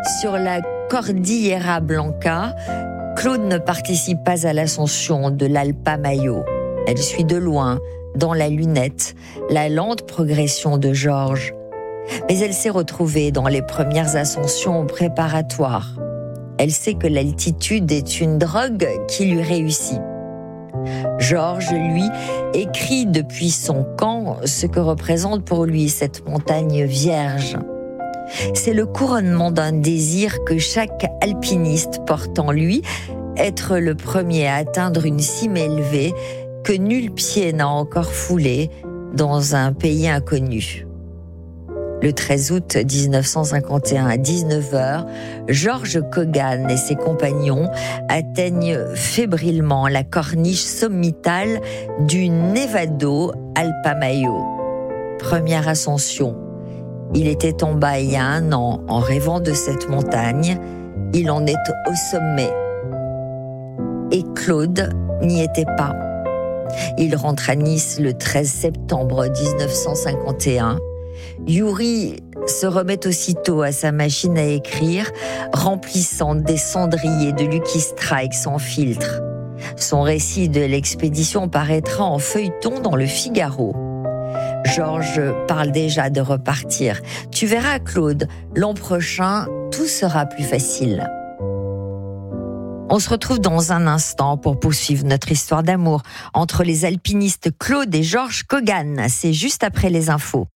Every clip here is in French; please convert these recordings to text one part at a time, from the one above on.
Sur la Cordillera Blanca, Claude ne participe pas à l'ascension de l'Alpamayo. Elle suit de loin, dans la lunette, la lente progression de Georges. Mais elle s'est retrouvée dans les premières ascensions préparatoires. Elle sait que l'altitude est une drogue qui lui réussit. Georges, lui, écrit depuis son camp ce que représente pour lui cette montagne vierge. C'est le couronnement d'un désir que chaque alpiniste porte en lui, être le premier à atteindre une cime élevée que nul pied n'a encore foulée dans un pays inconnu. Le 13 août 1951 à 19h, Georges Kogan et ses compagnons atteignent fébrilement la corniche sommitale du Nevado Alpamayo. Première ascension. Il était en bas il y a 1 an en rêvant de cette montagne. Il en est au sommet. Et Claude n'y était pas. Il rentre à Nice le 13 septembre 1951. Yuri se remet aussitôt à sa machine à écrire, remplissant des cendriers de Lucky Strike sans filtre. Son récit de l'expédition paraîtra en feuilleton dans le Figaro. Georges parle déjà de repartir. Tu verras, Claude, l'an prochain, tout sera plus facile. On se retrouve dans un instant pour poursuivre notre histoire d'amour entre les alpinistes Claude et Georges Kogan. C'est juste après les infos.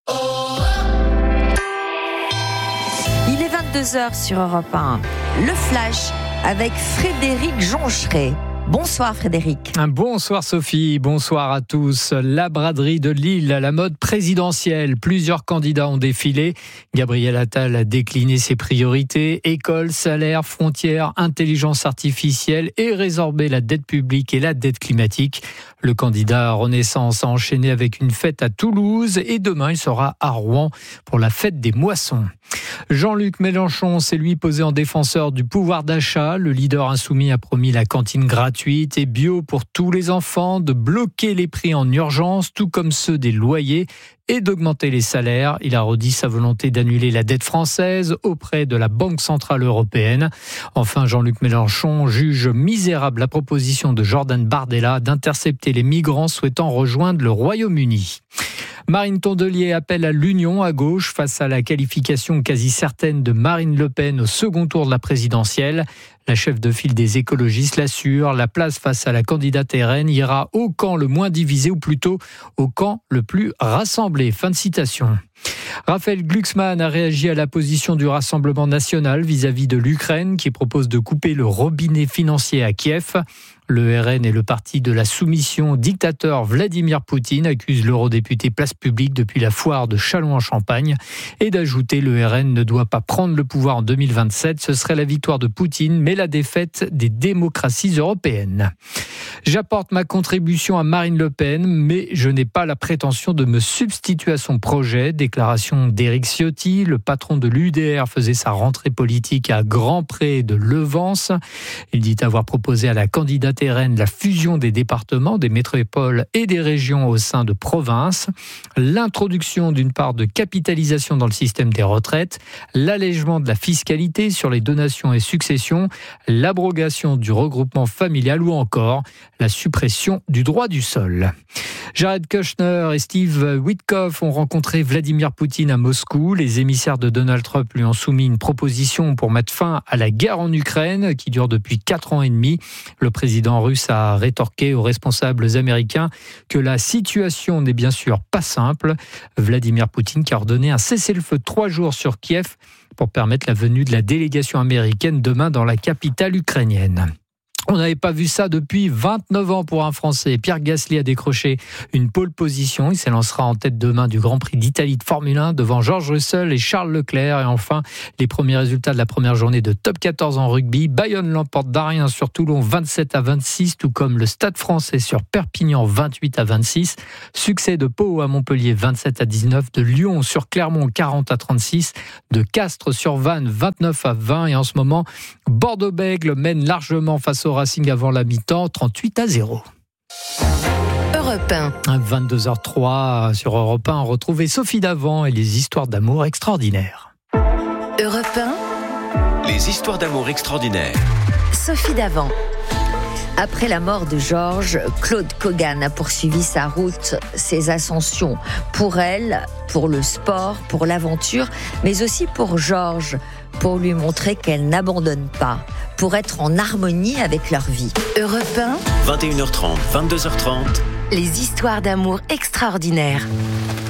Il est 22h sur Europe 1. Le Flash avec Frédéric Joncheret. Bonsoir Frédéric. Bonsoir Sophie, bonsoir à tous. La braderie de Lille à la mode présidentielle. Plusieurs candidats ont défilé. Gabriel Attal a décliné ses priorités. École, salaire, frontières, intelligence artificielle et résorber la dette publique et la dette climatique. Le candidat Renaissance a enchaîné avec une fête à Toulouse et demain il sera à Rouen pour la fête des moissons. Jean-Luc Mélenchon s'est lui posé en défenseur du pouvoir d'achat. Le leader insoumis a promis la cantine gratuite et bio pour tous les enfants, de bloquer les prix en urgence, tout comme ceux des loyers, et d'augmenter les salaires. Il a redit sa volonté d'annuler la dette française auprès de la Banque Centrale Européenne. Enfin, Jean-Luc Mélenchon juge misérable la proposition de Jordan Bardella d'intercepter les migrants souhaitant rejoindre le Royaume-Uni. Marine Tondelier appelle à l'union à gauche face à la qualification quasi certaine de Marine Le Pen au second tour de la présidentielle. La chef de file des écologistes l'assure, la place face à la candidate RN ira au camp le moins divisé ou plutôt au camp le plus rassemblé. Fin de citation. Raphaël Glucksmann a réagi à la position du Rassemblement national vis-à-vis de l'Ukraine qui propose de couper le robinet financier à Kiev. Le RN et le parti de la soumission au dictateur Vladimir Poutine accusent l'eurodéputé Place Publique depuis la foire de Châlons-en-Champagne et d'ajouter le RN ne doit pas prendre le pouvoir en 2027. Ce serait la victoire de Poutine, mais la défaite des démocraties européennes. J'apporte ma contribution à Marine Le Pen, mais je n'ai pas la prétention de me substituer à son projet. Déclaration d'Éric Ciotti. Le patron de l'UDR faisait sa rentrée politique à Grand-Pré de Levance. Il dit avoir proposé à la candidate RN la fusion des départements, des métropoles et des régions au sein de provinces, l'introduction d'une part de capitalisation dans le système des retraites, l'allègement de la fiscalité sur les donations et successions, l'abrogation du regroupement familial ou encore la suppression du droit du sol. Jared Kushner et Steve Witkoff ont rencontré Vladimir Poutine à Moscou. Les émissaires de Donald Trump lui ont soumis une proposition pour mettre fin à la guerre en Ukraine qui dure depuis 4 ans et demi. Le président russe a rétorqué aux responsables américains que la situation n'est bien sûr pas simple. Vladimir Poutine qui a ordonné un cessez-le-feu de 3 jours sur Kiev pour permettre la venue de la délégation américaine demain dans la capitale ukrainienne. On n'avait pas vu ça depuis 29 ans pour un Français. Pierre Gasly a décroché une pole position. Il s'élancera en tête demain du Grand Prix d'Italie de Formule 1 devant George Russell et Charles Leclerc. Et enfin, les premiers résultats de la première journée de Top 14 en rugby. Bayonne l'emporte d'Ariens sur Toulon 27-26, tout comme le Stade français sur Perpignan 28-26. Succès de Pau à Montpellier 27-19, de Lyon sur Clermont 40-36, de Castres sur Vannes 29-20. Et en ce moment, Bordeaux-Bègles mène largement face au Racing avant la mi-temps, 38-0. Europe 1. 22h03 sur Europe 1, retrouvez Sophie Davant et les histoires d'amour extraordinaires. Europe 1. Les histoires d'amour extraordinaires. Sophie Davant. Après la mort de Georges, Claude Kogan a poursuivi sa route, ses ascensions. Pour elle, pour le sport, pour l'aventure, mais aussi pour Georges, pour lui montrer qu'elle n'abandonne pas, pour être en harmonie avec leur vie. Europe 1, 21h30, 22h30. les histoires d'amour extraordinaires.